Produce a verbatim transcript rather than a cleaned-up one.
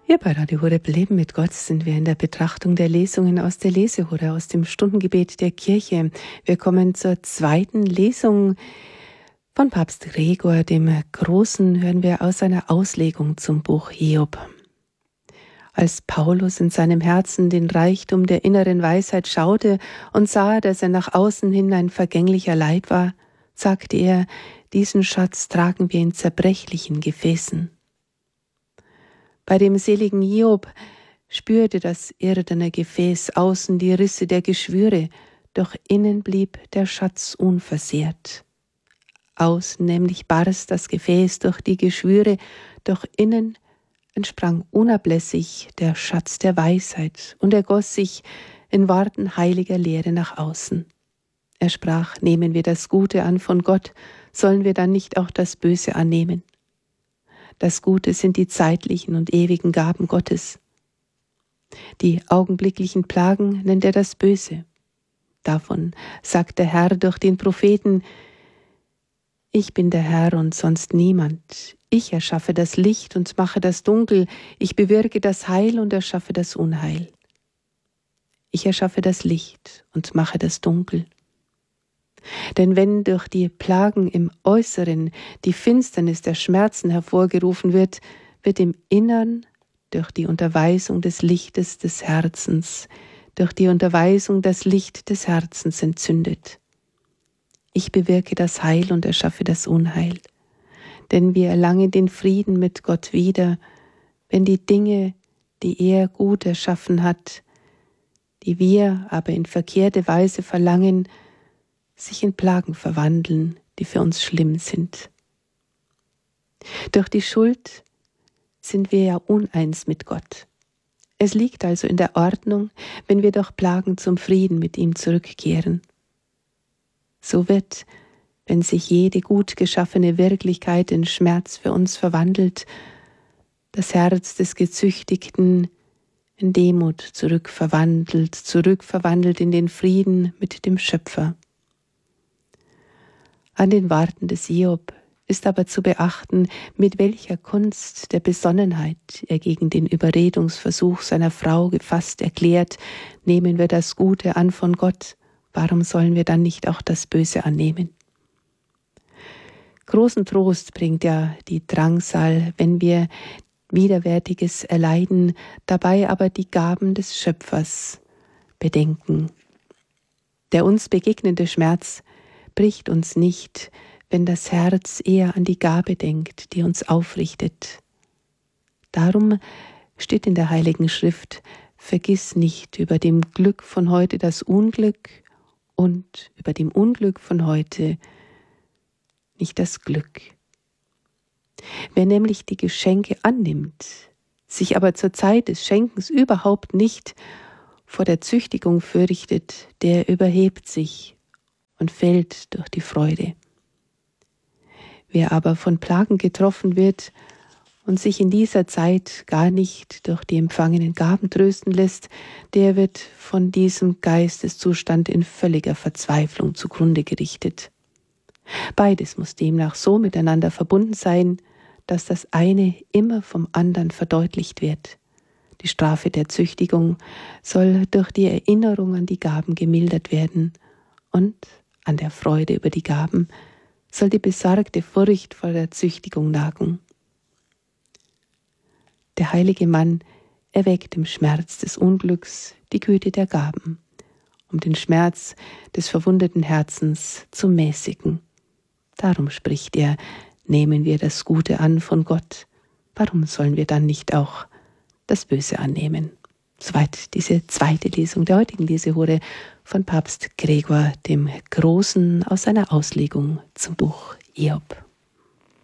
Hier bei Radio Horeb Leben mit Gott sind wir in der Betrachtung der Lesungen aus der Lesehure, aus dem Stundengebet der Kirche. Wir kommen zur zweiten Lesung von Papst Gregor dem Großen, hören wir aus seiner Auslegung zum Buch Hiob. Als Paulus in seinem Herzen den Reichtum der inneren Weisheit schaute und sah, dass er nach außen hin ein vergänglicher Leib war, sagte er, diesen Schatz tragen wir in zerbrechlichen Gefäßen. Bei dem seligen Hiob spürte das irdene Gefäß außen die Risse der Geschwüre, doch innen blieb der Schatz unversehrt. Außen nämlich barst das Gefäß durch die Geschwüre, doch innen entsprang unablässig der Schatz der Weisheit und ergoss sich in Worten heiliger Lehre nach außen. Er sprach, nehmen wir das Gute an von Gott, sollen wir dann nicht auch das Böse annehmen? Das Gute sind die zeitlichen und ewigen Gaben Gottes. Die augenblicklichen Plagen nennt er das Böse. Davon sagt der Herr durch den Propheten, ich bin der Herr und sonst niemand. Ich erschaffe das Licht und mache das Dunkel. Ich bewirke das Heil und erschaffe das Unheil. Ich erschaffe das Licht und mache das Dunkel. Denn wenn durch die Plagen im Äußeren die Finsternis der Schmerzen hervorgerufen wird, wird im Innern durch die Unterweisung des Lichtes des Herzens, durch die Unterweisung das Licht des Herzens entzündet. Ich bewirke das Heil und erschaffe das Unheil, denn wir erlangen den Frieden mit Gott wieder, wenn die Dinge, die er gut erschaffen hat, die wir aber in verkehrte Weise verlangen, sich in Plagen verwandeln, die für uns schlimm sind. Durch die Schuld sind wir ja uneins mit Gott. Es liegt also in der Ordnung, wenn wir durch Plagen zum Frieden mit ihm zurückkehren. So wird, wenn sich jede gut geschaffene Wirklichkeit in Schmerz für uns verwandelt, das Herz des Gezüchtigten in Demut zurückverwandelt, zurückverwandelt in den Frieden mit dem Schöpfer. An den Worten des Hiob ist aber zu beachten, mit welcher Kunst der Besonnenheit er gegen den Überredungsversuch seiner Frau gefasst erklärt, nehmen wir das Gute an von Gott, warum sollen wir dann nicht auch das Böse annehmen? Großen Trost bringt ja die Drangsal, wenn wir Widerwärtiges erleiden, dabei aber die Gaben des Schöpfers bedenken. Der uns begegnende Schmerz bricht uns nicht, wenn das Herz eher an die Gabe denkt, die uns aufrichtet. Darum steht in der Heiligen Schrift, vergiss nicht über dem Glück von heute das Unglück und über dem Unglück von heute nicht das Glück. Wer nämlich die Geschenke annimmt, sich aber zur Zeit des Schenkens überhaupt nicht vor der Züchtigung fürchtet, der überhebt sich und fällt durch die Freude. Wer aber von Plagen getroffen wird und sich in dieser Zeit gar nicht durch die empfangenen Gaben trösten lässt, der wird von diesem Geisteszustand in völliger Verzweiflung zugrunde gerichtet. Beides muss demnach so miteinander verbunden sein, dass das eine immer vom anderen verdeutlicht wird. Die Strafe der Züchtigung soll durch die Erinnerung an die Gaben gemildert werden und an der Freude über die Gaben soll die besorgte Furcht vor der Züchtigung nagen. Der heilige Mann erweckt im Schmerz des Unglücks die Güte der Gaben, um den Schmerz des verwundeten Herzens zu mäßigen. Darum spricht er, nehmen wir das Gute an von Gott, warum sollen wir dann nicht auch das Böse annehmen? Soweit diese zweite Lesung der heutigen Lesehure von Papst Gregor dem Großen aus seiner Auslegung zum Buch Hiob.